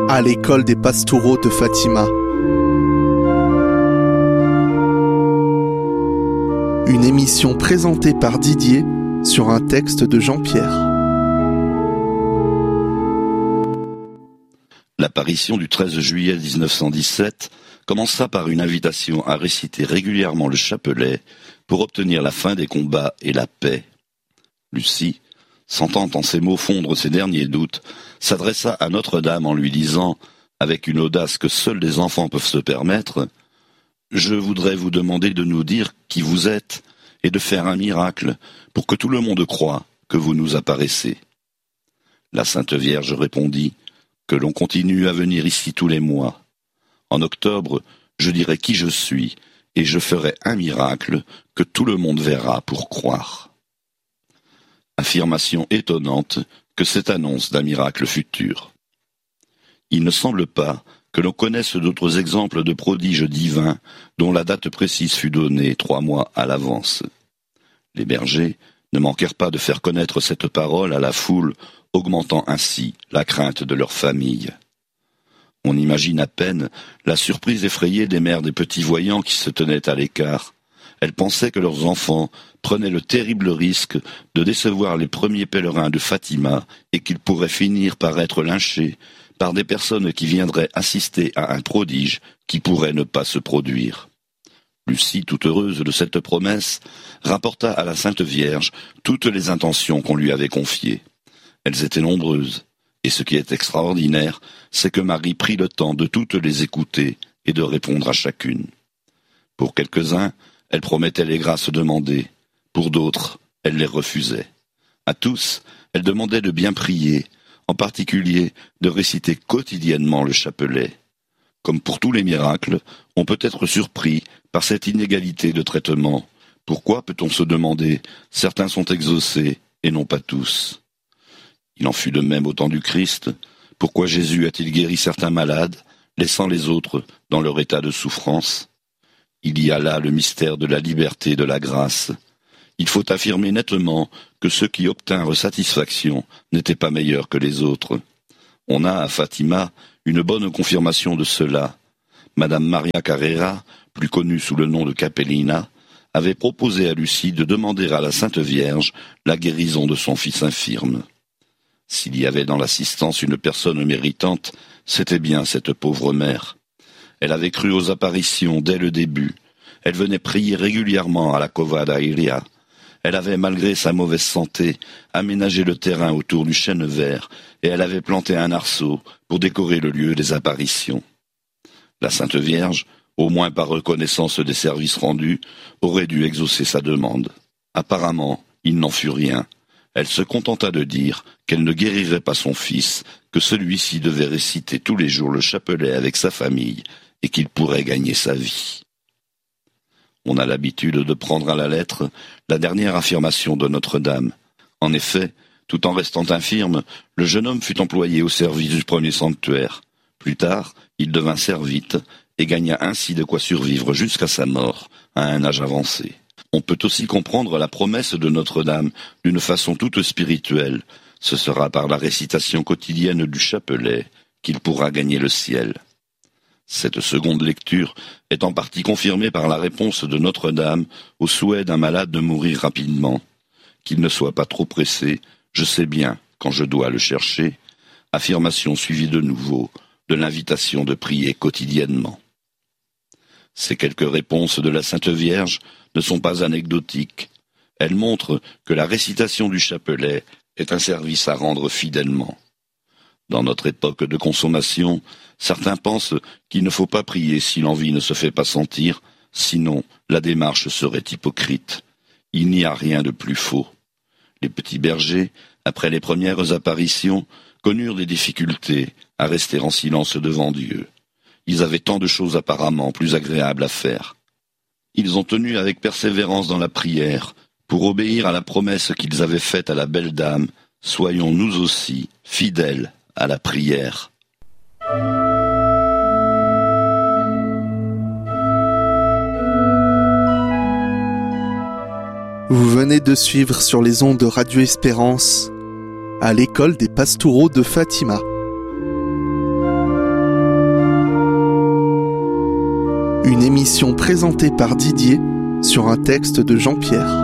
à l'école des Pastoureaux de Fatima. Une émission présentée par Didier sur un texte de Jean-Pierre. L'apparition du 13 juillet 1917 commença par une invitation à réciter régulièrement le chapelet pour obtenir la fin des combats et la paix. Lucie, sentant en ces mots fondre ses derniers doutes, s'adressa à Notre-Dame en lui disant, avec une audace que seuls les enfants peuvent se permettre, « Je voudrais vous demander de nous dire qui vous êtes et de faire un miracle pour que tout le monde croie que vous nous apparaissez. » La Sainte Vierge répondit, « Que l'on continue à venir ici tous les mois. En octobre, je dirai qui je suis et je ferai un miracle que tout le monde verra pour croire. » Affirmation étonnante que cette annonce d'un miracle futur. Il ne semble pas que l'on connaisse d'autres exemples de prodiges divins dont la date précise fut donnée 3 mois à l'avance. Les bergers ne manquèrent pas de faire connaître cette parole à la foule, augmentant ainsi la crainte de leur famille. On imagine à peine la surprise effrayée des mères des petits voyants qui se tenaient à l'écart. Elles pensaient que leurs enfants prenaient le terrible risque de décevoir les premiers pèlerins de Fatima et qu'ils pourraient finir par être lynchés par des personnes qui viendraient assister à un prodige qui pourrait ne pas se produire. Lucie, toute heureuse de cette promesse, rapporta à la Sainte Vierge toutes les intentions qu'on lui avait confiées. Elles étaient nombreuses, et ce qui est extraordinaire, c'est que Marie prit le temps de toutes les écouter et de répondre à chacune. Pour quelques-uns, elle promettait les grâces demandées, pour d'autres, elle les refusait. À tous, elle demandait de bien prier, en particulier de réciter quotidiennement le chapelet. Comme pour tous les miracles, on peut être surpris par cette inégalité de traitement. Pourquoi, peut-on se demander, certains sont exaucés et non pas tous? Il en fut de même au temps du Christ. Pourquoi Jésus a-t-il guéri certains malades, laissant les autres dans leur état de souffrance? Il y a là le mystère de la liberté et de la grâce. Il faut affirmer nettement que ceux qui obtinrent satisfaction n'étaient pas meilleurs que les autres. On a à Fatima une bonne confirmation de cela. Madame Maria Carrera, plus connue sous le nom de Capellina, avait proposé à Lucie de demander à la Sainte Vierge la guérison de son fils infirme. S'il y avait dans l'assistance une personne méritante, c'était bien cette pauvre mère. Elle avait cru aux apparitions dès le début. Elle venait prier régulièrement à la Cova d'Airia. Elle avait, malgré sa mauvaise santé, aménagé le terrain autour du chêne vert et elle avait planté un arceau pour décorer le lieu des apparitions. La Sainte Vierge, au moins par reconnaissance des services rendus, aurait dû exaucer sa demande. Apparemment, il n'en fut rien. Elle se contenta de dire qu'elle ne guérirait pas son fils, que celui-ci devait réciter tous les jours le chapelet avec sa famille et qu'il pourrait gagner sa vie. On a l'habitude de prendre à la lettre la dernière affirmation de Notre-Dame. En effet, tout en restant infirme, le jeune homme fut employé au service du premier sanctuaire. Plus tard, il devint servite et gagna ainsi de quoi survivre jusqu'à sa mort, à un âge avancé. On peut aussi comprendre la promesse de Notre-Dame d'une façon toute spirituelle. Ce sera par la récitation quotidienne du chapelet qu'il pourra gagner le ciel. Cette seconde lecture est en partie confirmée par la réponse de Notre-Dame au souhait d'un malade de mourir rapidement. Qu'il ne soit pas trop pressé, je sais bien quand je dois le chercher. Affirmation suivie de nouveau de l'invitation de prier quotidiennement. Ces quelques réponses de la Sainte Vierge ne sont pas anecdotiques. Elles montrent que la récitation du chapelet est un service à rendre fidèlement. Dans notre époque de consommation, certains pensent qu'il ne faut pas prier si l'envie ne se fait pas sentir, sinon la démarche serait hypocrite. Il n'y a rien de plus faux. Les petits bergers, après les premières apparitions, connurent des difficultés à rester en silence devant Dieu. Ils avaient tant de choses apparemment plus agréables à faire. Ils ont tenu avec persévérance dans la prière, pour obéir à la promesse qu'ils avaient faite à la belle dame, soyons nous aussi fidèles à la prière. Vous venez de suivre sur les ondes de Radio Espérance à l'école des Pastoureaux de Fatima. Une émission présentée par Didier sur un texte de Jean-Pierre.